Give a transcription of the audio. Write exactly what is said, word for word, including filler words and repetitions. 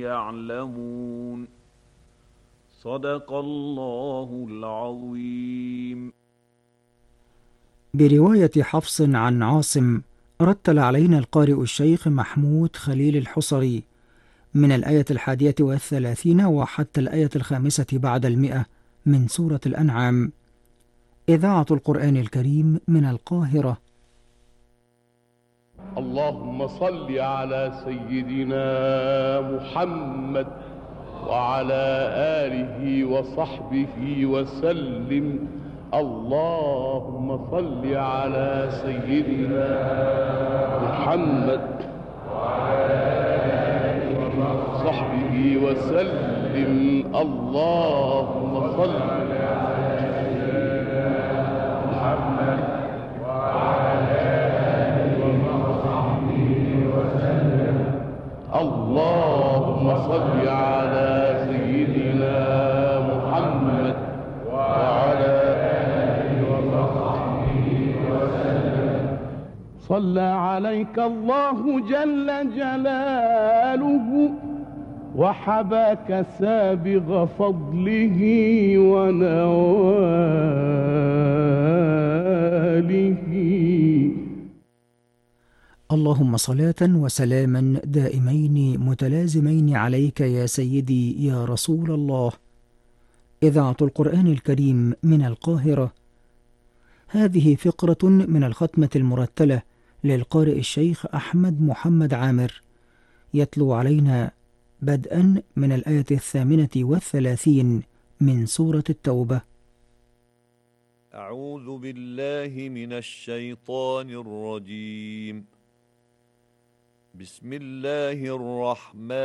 يعلمون. صدق الله العظيم. برواية حفص عن عاصم، رتل علينا القارئ الشيخ محمود خليل الحصري من الآية الحادية والثلاثين وحتى الآية الخامسة بعد المئة من سورة الأنعام. إذاعة القرآن الكريم من القاهرة. اللهم صل على سيدنا محمد وعلى آله وصحبه وسلم. اللهم صل على سيدنا محمد وعلى آله وصحبه وسلم. اللهم صل على سيدنا محمد وعلى آله وصحبه وسلم. اللهم صل على سيدنا محمد وعلى آله وصحبه وسلم. صلى عليك الله جل جلاله وحباك سابغ فضله ونواله. اللهم صلاة وسلاما دائمين متلازمين عليك يا سيدي يا رسول الله. إذاعة القرآن الكريم من القاهرة. هذه فقرة من الختمة المرتلة للقارئ الشيخ أحمد محمد عامر، يتلو علينا بدءا من الآية الثامنة والثلاثين من سورة التوبة. أعوذ بالله من الشيطان الرجيم. بسم الله الرحمن